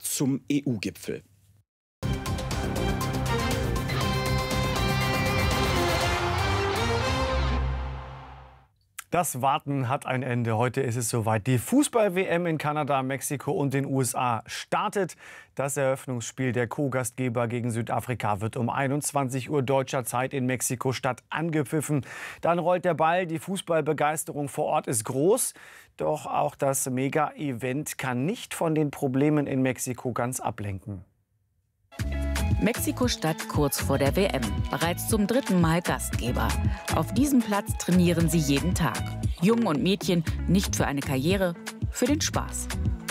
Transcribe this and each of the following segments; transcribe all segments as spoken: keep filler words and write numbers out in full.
zum E U-Gipfel. Das Warten hat ein Ende. Heute ist es soweit. Die Fußball-W M in Kanada, Mexiko und den U S A startet. Das Eröffnungsspiel der Co-Gastgeber gegen Südafrika wird um einundzwanzig Uhr deutscher Zeit in Mexiko-Stadt angepfiffen. Dann rollt der Ball. Die Fußballbegeisterung vor Ort ist groß. Doch auch das Mega-Event kann nicht von den Problemen in Mexiko ganz ablenken. Mexiko-Stadt kurz vor der W M, bereits zum dritten Mal Gastgeber. Auf diesem Platz trainieren sie jeden Tag. Jungen und Mädchen nicht für eine Karriere, für den Spaß.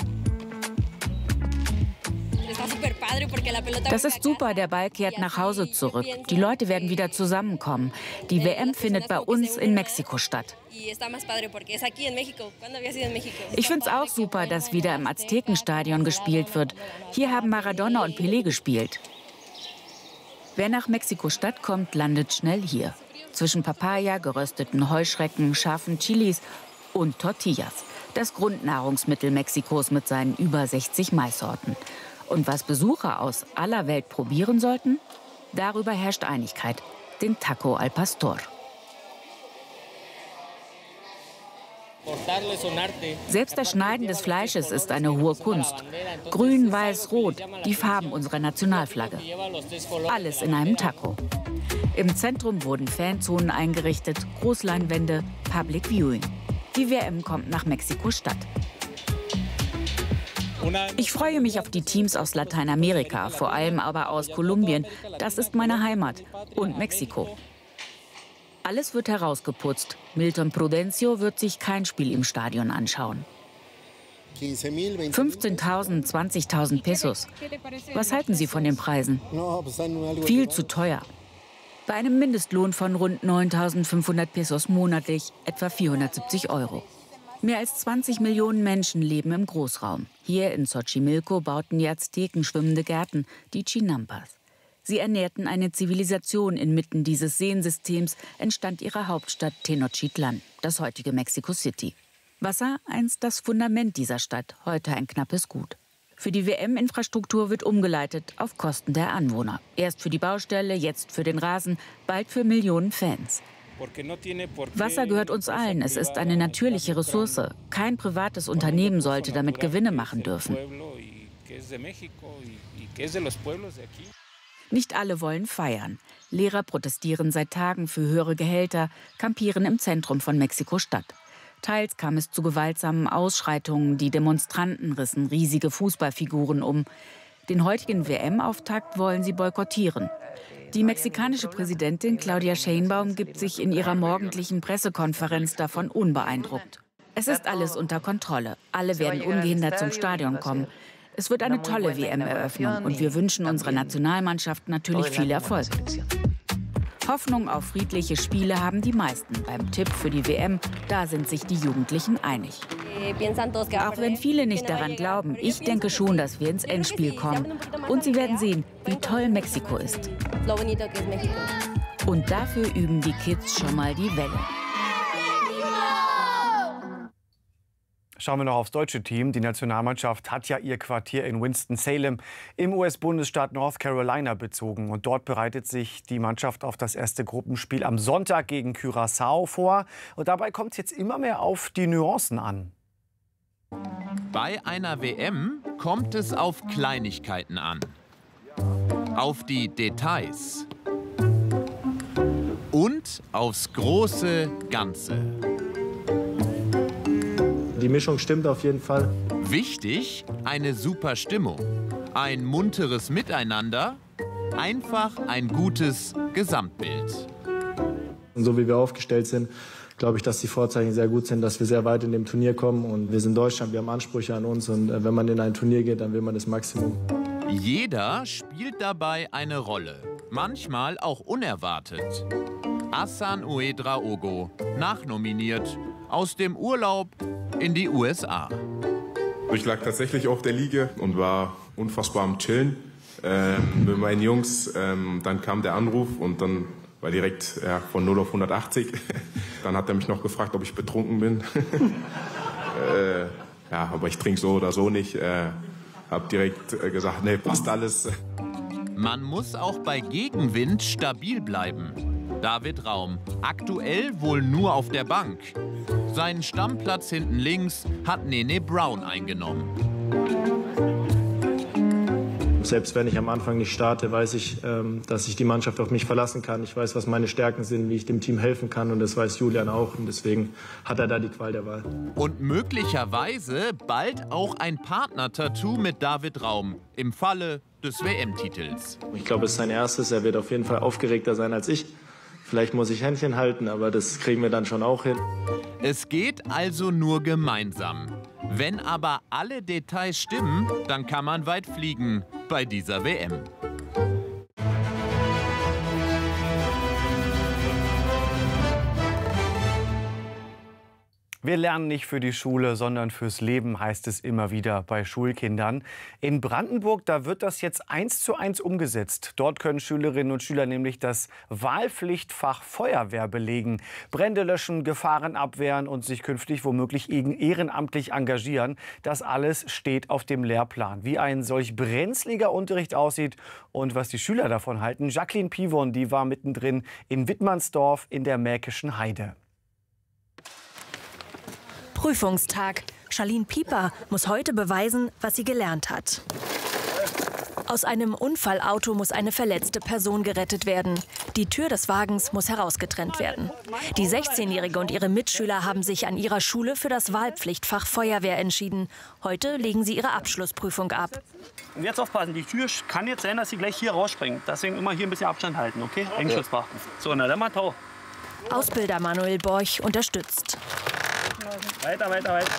Das ist super, der Ball kehrt nach Hause zurück. Die Leute werden wieder zusammenkommen. Die W M findet bei uns in Mexiko statt. Ich finde es auch super, dass wieder im Aztekenstadion gespielt wird. Hier haben Maradona und Pelé gespielt. Wer nach Mexiko-Stadt kommt, landet schnell hier. Zwischen Papaya, gerösteten Heuschrecken, scharfen Chilis und Tortillas. Das Grundnahrungsmittel Mexikos mit seinen über sechzig Maissorten. Und was Besucher aus aller Welt probieren sollten? Darüber herrscht Einigkeit. Den Taco al Pastor. Selbst das Schneiden des Fleisches ist eine hohe Kunst. Grün, Weiß, Rot, die Farben unserer Nationalflagge. Alles in einem Taco. Im Zentrum wurden Fanzonen eingerichtet, Großleinwände, Public Viewing. Die W M kommt nach Mexiko-Stadt. Ich freue mich auf die Teams aus Lateinamerika, vor allem aber aus Kolumbien. Das ist meine Heimat. Und Mexiko. Alles wird herausgeputzt. Milton Prudencio wird sich kein Spiel im Stadion anschauen. fünfzehntausend, zwanzigtausend Pesos. Was halten Sie von den Preisen? Viel zu teuer. Bei einem Mindestlohn von rund neuntausendfünfhundert Pesos monatlich, etwa vierhundertsiebzig Euro. Mehr als zwanzig Millionen Menschen leben im Großraum. Hier in Xochimilco bauten die Azteken schwimmende Gärten, die Chinampas. Sie ernährten eine Zivilisation. Inmitten dieses Seensystems entstand ihre Hauptstadt Tenochtitlan, das heutige Mexico City. Wasser, einst das Fundament dieser Stadt, heute ein knappes Gut. Für die W M-Infrastruktur wird umgeleitet auf Kosten der Anwohner. Erst für die Baustelle, jetzt für den Rasen, bald für Millionen Fans. Wasser gehört uns allen. Es ist eine natürliche Ressource. Kein privates Unternehmen sollte damit Gewinne machen dürfen. Nicht alle wollen feiern. Lehrer protestieren seit Tagen für höhere Gehälter, kampieren im Zentrum von Mexiko-Stadt. Teils kam es zu gewaltsamen Ausschreitungen. Die Demonstranten rissen riesige Fußballfiguren um. Den heutigen W M-Auftakt wollen sie boykottieren. Die mexikanische Präsidentin Claudia Sheinbaum gibt sich in ihrer morgendlichen Pressekonferenz davon unbeeindruckt. Es ist alles unter Kontrolle. Alle werden ungehindert zum Stadion kommen. Es wird eine tolle W M-Eröffnung und wir wünschen unserer Nationalmannschaft natürlich viel Erfolg. Hoffnung auf friedliche Spiele haben die meisten. Beim Tipp für die W M, da sind sich die Jugendlichen einig. Auch wenn viele nicht daran glauben, ich denke schon, dass wir ins Endspiel kommen. Und sie werden sehen, wie toll Mexiko ist. Und dafür üben die Kids schon mal die Welle. Schauen wir noch aufs deutsche Team. Die Nationalmannschaft hat ja ihr Quartier in Winston-Salem im U S-Bundesstaat North Carolina bezogen. Und dort bereitet sich die Mannschaft auf das erste Gruppenspiel am Sonntag gegen Curaçao vor. Und dabei kommt es jetzt immer mehr auf die Nuancen an. Bei einer W M kommt es auf Kleinigkeiten an. Auf die Details. Und aufs große Ganze. Die Mischung stimmt auf jeden Fall. Wichtig, eine super Stimmung. Ein munteres Miteinander. Einfach ein gutes Gesamtbild. Und so wie wir aufgestellt sind, glaube ich, dass die Vorzeichen sehr gut sind, dass wir sehr weit in dem Turnier kommen. Und wir sind Deutschland, wir haben Ansprüche an uns. Und wenn man in ein Turnier geht, dann will man das Maximum. Jeder spielt dabei eine Rolle. Manchmal auch unerwartet. Hassan Ouedraogo, nachnominiert, aus dem Urlaub in die U S A. Ich lag tatsächlich auf der Liege und war unfassbar am Chillen ähm, mit meinen Jungs. Ähm, dann kam der Anruf und dann war direkt ja, von null auf hundertachtzig. Dann hat er mich noch gefragt, ob ich betrunken bin. äh, ja, aber ich trinke so oder so nicht. Äh, habe direkt äh, gesagt, nee, passt alles. Man muss auch bei Gegenwind stabil bleiben. David Raum, aktuell wohl nur auf der Bank. Seinen Stammplatz hinten links hat Nene Brown eingenommen. Selbst wenn ich am Anfang nicht starte, weiß ich, ähm, dass ich die Mannschaft auf mich verlassen kann. Ich weiß, was meine Stärken sind, wie ich dem Team helfen kann. Und das weiß Julian auch. Und deswegen hat er da die Qual der Wahl. Und möglicherweise bald auch ein Partner-Tattoo mit David Raum im Falle des W M-Titels. Ich glaube, es ist sein erstes. Er wird auf jeden Fall aufgeregter sein als ich. Vielleicht muss ich Händchen halten, aber das kriegen wir dann schon auch hin. Es geht also nur gemeinsam. Wenn aber alle Details stimmen, dann kann man weit fliegen bei dieser W M. Wir lernen nicht für die Schule, sondern fürs Leben, heißt es immer wieder bei Schulkindern. In Brandenburg, da wird das jetzt eins zu eins umgesetzt. Dort können Schülerinnen und Schüler nämlich das Wahlpflichtfach Feuerwehr belegen, Brände löschen, Gefahren abwehren und sich künftig womöglich ehrenamtlich engagieren. Das alles steht auf dem Lehrplan. Wie ein solch brenzliger Unterricht aussieht und was die Schüler davon halten, Jacqueline Pivon, die war mittendrin in Wittmannsdorf in der Märkischen Heide. Prüfungstag. Charlene Pieper muss heute beweisen, was sie gelernt hat. Aus einem Unfallauto muss eine verletzte Person gerettet werden. Die Tür des Wagens muss herausgetrennt werden. Die sechzehnjährige und ihre Mitschüler haben sich an ihrer Schule für das Wahlpflichtfach Feuerwehr entschieden. Heute legen sie ihre Abschlussprüfung ab. Und jetzt aufpassen, die Tür kann jetzt sein, dass sie gleich hier rausspringen. Deswegen immer hier ein bisschen Abstand halten, okay? Engschutz beachten. So, na dann mal tau. Ausbilder Manuel Borch unterstützt. Weiter, weiter, weiter.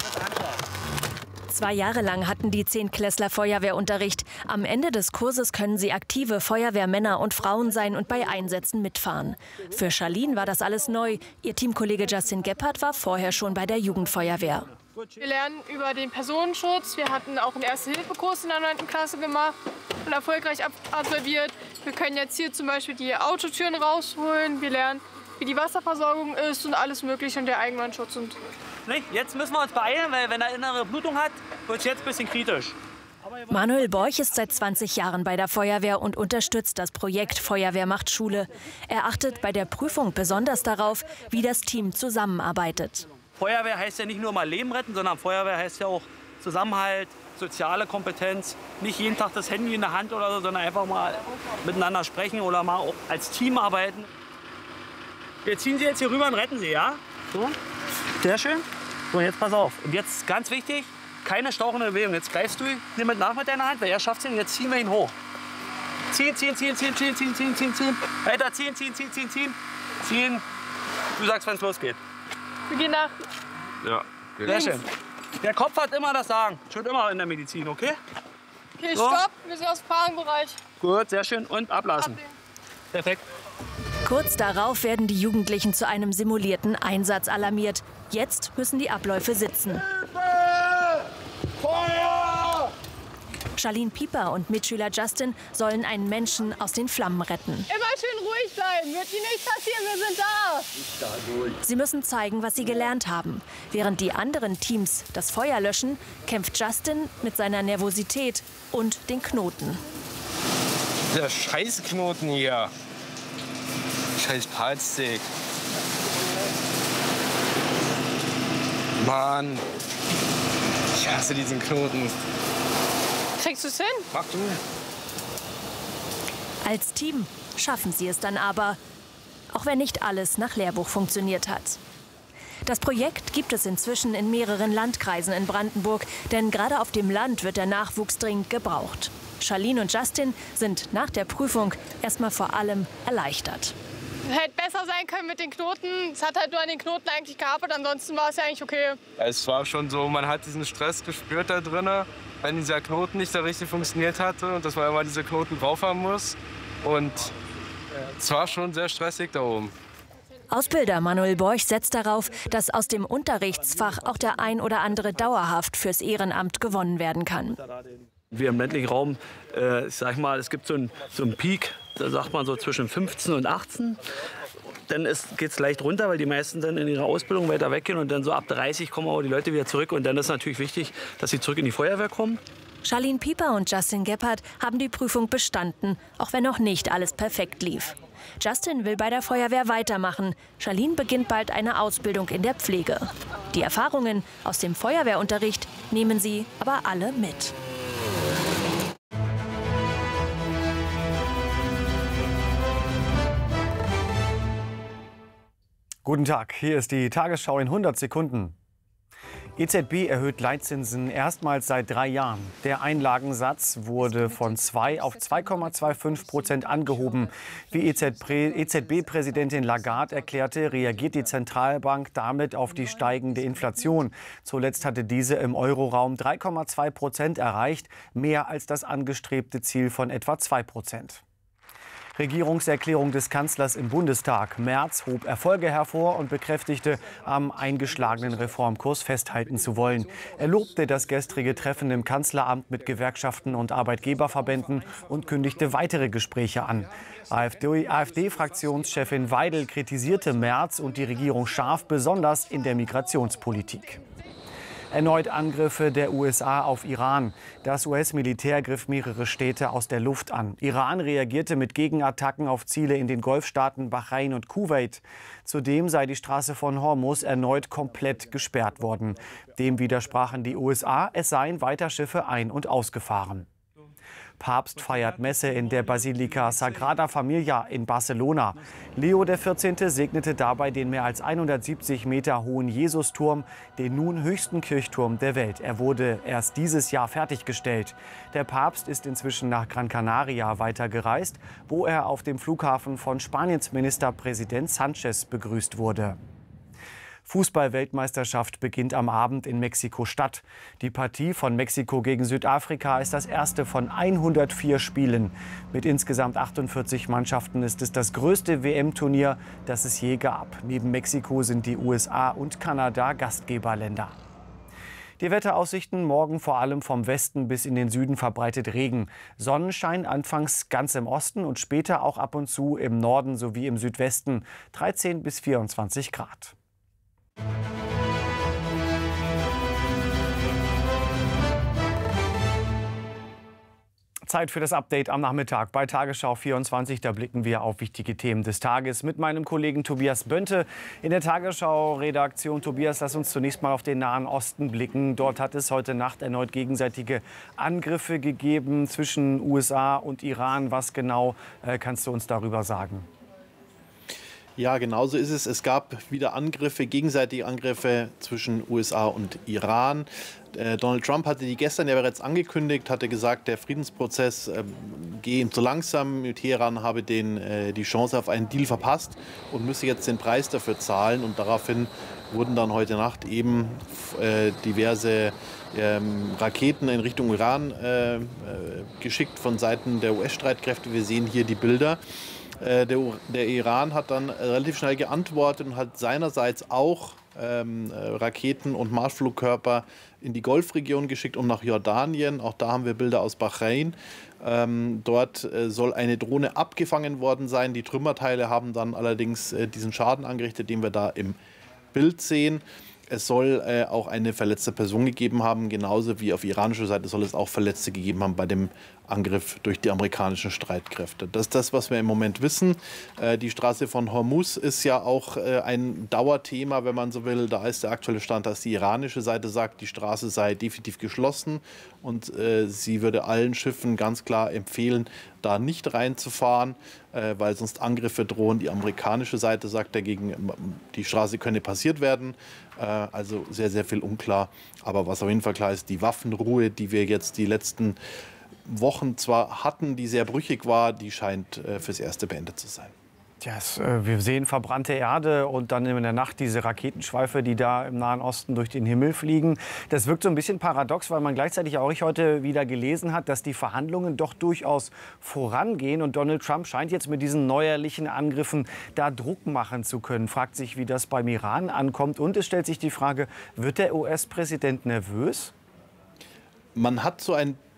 Zwei Jahre lang hatten die Zehntklässler Feuerwehrunterricht. Am Ende des Kurses können sie aktive Feuerwehrmänner und Frauen sein und bei Einsätzen mitfahren. Für Charlene war das alles neu. Ihr Teamkollege Justin Gebhardt war vorher schon bei der Jugendfeuerwehr. Wir lernen über den Personenschutz. Wir hatten auch einen Erste-Hilfe-Kurs in der neunten Klasse gemacht und erfolgreich absolviert. Wir können jetzt hier zum Beispiel die Autotüren rausholen. Wir lernen, wie die Wasserversorgung ist und alles Mögliche und der Eigenbrandschutz. Und jetzt müssen wir uns beeilen, weil wenn er innere Blutung hat, wird es jetzt ein bisschen kritisch. Manuel Borch ist seit zwanzig Jahren bei der Feuerwehr und unterstützt das Projekt Feuerwehr macht Schule. Er achtet bei der Prüfung besonders darauf, wie das Team zusammenarbeitet. Feuerwehr heißt ja nicht nur mal Leben retten, sondern Feuerwehr heißt ja auch Zusammenhalt, soziale Kompetenz. Nicht jeden Tag das Handy in der Hand oder so, sondern einfach mal miteinander sprechen oder mal auch als Team arbeiten. Wir ziehen Sie jetzt hier rüber und retten Sie, ja? So. Sehr schön. So, jetzt pass auf. Und jetzt ganz wichtig, keine stauchende Bewegung. Jetzt greifst du hier mit nach mit deiner Hand, weil er schafft es nicht. Jetzt ziehen wir ihn hoch. Ziehen, ziehen, ziehen, ziehen, ziehen, ziehen, ziehen, ziehen, ziehen. Weiter ziehen, ziehen, ziehen, ziehen, ziehen. Ziehen. Du sagst, wenn es losgeht. wir gehen nach. Ja. Sehr schön. Der Kopf hat immer das Sagen. Schon immer in der Medizin, okay? Okay, So. stopp. Wir sind aus dem Fahrenbereich. Gut, sehr schön. Und ablassen. Ablehnen. Perfekt. Kurz darauf werden die Jugendlichen zu einem simulierten Einsatz alarmiert. Jetzt müssen die Abläufe sitzen. Charlene Pieper und Mitschüler Justin sollen einen Menschen aus den Flammen retten. Immer schön ruhig bleiben. Wird Ihnen nichts passieren, wir sind da. Sie müssen zeigen, was sie gelernt haben. Während die anderen Teams das Feuer löschen, kämpft Justin mit seiner Nervosität und den Knoten. Der Scheißknoten hier. Scheiß Palstick. Mann. Ich hasse diesen Knoten. Kriegst du es hin? Mach du. Als Team schaffen sie es dann aber, auch wenn nicht alles nach Lehrbuch funktioniert hat. Das Projekt gibt es inzwischen in mehreren Landkreisen in Brandenburg, denn gerade auf dem Land wird der Nachwuchs dringend gebraucht. Charlene und Justin sind nach der Prüfung erstmal vor allem erleichtert. Hätte besser sein können mit den Knoten. Es hat halt nur an den Knoten eigentlich gehapert, ansonsten war es ja eigentlich okay. Es war schon so, man hat diesen Stress gespürt da drin, wenn dieser Knoten nicht so richtig funktioniert hatte und dass man immer diese Knoten drauf haben muss. Und es war schon sehr stressig da oben. Ausbilder Manuel Borch setzt darauf, dass aus dem Unterrichtsfach auch der ein oder andere dauerhaft fürs Ehrenamt gewonnen werden kann. Wir im ländlichen Raum, äh, ich sag mal, es gibt so einen so einen Peak, da sagt man so zwischen fünfzehn und achtzehn. Dann geht es leicht runter, weil die meisten dann in ihrer Ausbildung weiter weggehen und dann so ab dreißig kommen auch die Leute wieder zurück. Und dann ist natürlich wichtig, dass sie zurück in die Feuerwehr kommen. Charlene Pieper und Justin Gebhardt haben die Prüfung bestanden, auch wenn noch nicht alles perfekt lief. Justin will bei der Feuerwehr weitermachen. Charlene beginnt bald eine Ausbildung in der Pflege. Die Erfahrungen aus dem Feuerwehrunterricht nehmen sie aber alle mit. Guten Tag, hier ist die Tagesschau in hundert Sekunden. E Z B erhöht Leitzinsen erstmals seit drei Jahren. Der Einlagensatz wurde von zwei auf zwei Komma fünfundzwanzig Prozent angehoben. Wie E Z B-Präsidentin Lagarde erklärte, reagiert die Zentralbank damit auf die steigende Inflation. Zuletzt hatte diese im Euroraum drei Komma zwei Prozent erreicht, mehr als das angestrebte Ziel von etwa zwei Prozent. Regierungserklärung des Kanzlers im Bundestag. Merz hob Erfolge hervor und bekräftigte, am eingeschlagenen Reformkurs festhalten zu wollen. Er lobte das gestrige Treffen im Kanzleramt mit Gewerkschaften und Arbeitgeberverbänden und kündigte weitere Gespräche an. AfD-Fraktionschefin Weidel kritisierte Merz und die Regierung scharf, besonders in der Migrationspolitik. Erneut Angriffe der U S A auf Iran. Das U S-Militär griff mehrere Städte aus der Luft an. Iran reagierte mit Gegenattacken auf Ziele in den Golfstaaten Bahrain und Kuwait. Zudem sei die Straße von Hormuz erneut komplett gesperrt worden. Dem widersprachen die U S A, es seien weiter Schiffe ein- und ausgefahren. Papst feiert Messe in der Basilika Sagrada Familia in Barcelona. Leo der vierzehnte segnete dabei den mehr als hundertsiebzig Meter hohen Jesusturm, den nun höchsten Kirchturm der Welt. Er wurde erst dieses Jahr fertiggestellt. Der Papst ist inzwischen nach Gran Canaria weitergereist, wo er auf dem Flughafen von Spaniens Ministerpräsident Sánchez begrüßt wurde. Fußball-Weltmeisterschaft beginnt am Abend in Mexiko-Stadt. Die Partie von Mexiko gegen Südafrika ist das erste von hundertvier Spielen. Mit insgesamt achtundvierzig Mannschaften ist es das größte W M-Turnier, das es je gab. Neben Mexiko sind die U S A und Kanada Gastgeberländer. Die Wetteraussichten: morgen vor allem vom Westen bis in den Süden verbreitet Regen. Sonnenschein anfangs ganz im Osten und später auch ab und zu im Norden sowie im Südwesten. dreizehn bis vierundzwanzig Grad. Zeit für das Update am Nachmittag bei Tagesschau vierundzwanzig. Da blicken wir auf wichtige Themen des Tages mit meinem Kollegen Tobias Bönte in der Tagesschau-Redaktion. Tobias, lass uns zunächst mal auf den Nahen Osten blicken. Dort hat es heute Nacht erneut gegenseitige Angriffe gegeben zwischen U S A und Iran. Was genau äh, kannst du uns darüber sagen? Ja, genau so ist es. Es gab wieder Angriffe, gegenseitige Angriffe zwischen U S A und Iran. Äh, Donald Trump hatte die gestern ja bereits angekündigt, hatte gesagt, der Friedensprozess äh, gehe ihm zu langsam. Teheran habe den, äh, die Chance auf einen Deal verpasst und müsse jetzt den Preis dafür zahlen. Und daraufhin wurden dann heute Nacht eben äh, diverse ähm, Raketen in Richtung Iran äh, äh, geschickt von Seiten der U S-Streitkräfte. Wir sehen hier die Bilder. Der, der Iran hat dann relativ schnell geantwortet und hat seinerseits auch ähm, Raketen und Marschflugkörper in die Golfregion geschickt und nach Jordanien. Auch da haben wir Bilder aus Bahrain. Ähm, dort äh, soll eine Drohne abgefangen worden sein. Die Trümmerteile haben dann allerdings äh, diesen Schaden angerichtet, den wir da im Bild sehen. Es soll äh, auch eine verletzte Person gegeben haben, genauso wie auf iranischer Seite soll es auch Verletzte gegeben haben bei dem Angriff durch die amerikanischen Streitkräfte. Das ist das, was wir im Moment wissen. Äh, die Straße von Hormuz ist ja auch äh, ein Dauerthema, wenn man so will. Da ist der aktuelle Stand, dass die iranische Seite sagt, die Straße sei definitiv geschlossen und äh, sie würde allen Schiffen ganz klar empfehlen, da nicht reinzufahren, äh, weil sonst Angriffe drohen. Die amerikanische Seite sagt dagegen, die Straße könne passiert werden. Äh, also sehr, sehr viel unklar. Aber was auf jeden Fall klar ist, die Waffenruhe, die wir jetzt die letzten Wochen zwar hatten, die sehr brüchig war, die scheint äh, fürs Erste beendet zu sein. Ja, es, äh, wir sehen verbrannte Erde und dann in der Nacht diese Raketenschweife, die da im Nahen Osten durch den Himmel fliegen. Das wirkt so ein bisschen paradox, weil man gleichzeitig auch heute wieder gelesen hat, dass die Verhandlungen doch durchaus vorangehen. Und Donald Trump scheint jetzt mit diesen neuerlichen Angriffen da Druck machen zu können. Fragt sich, wie das beim Iran ankommt. Und es stellt sich die Frage, wird der U S-Präsident nervös? Man hat so ein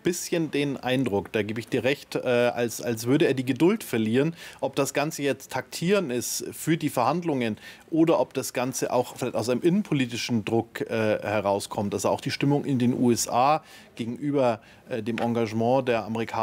bisschen den Eindruck, da gebe ich dir recht, äh, als, als würde er die Geduld verlieren. Ob das Ganze jetzt Taktieren ist für die Verhandlungen oder ob das Ganze auch vielleicht aus einem innenpolitischen Druck äh, herauskommt. Also auch die Stimmung in den U S A gegenüber äh, dem Engagement der Amerikaner